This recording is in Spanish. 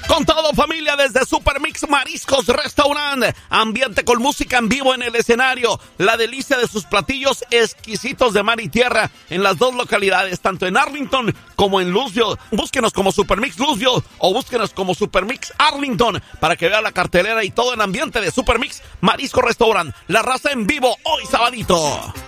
Con todo, familia, desde Super Mix Mariscos Restaurant. Ambiente con música en vivo en el escenario. La delicia de sus platillos exquisitos de mar y tierra en las dos localidades, tanto en Arlington como en Louisville. Búsquenos como Super Mix Louisville o búsquenos como Super Mix Arlington para que vea la cartelera y todo el ambiente de Super Mix Mariscos Restaurant. La raza en vivo hoy sabadito.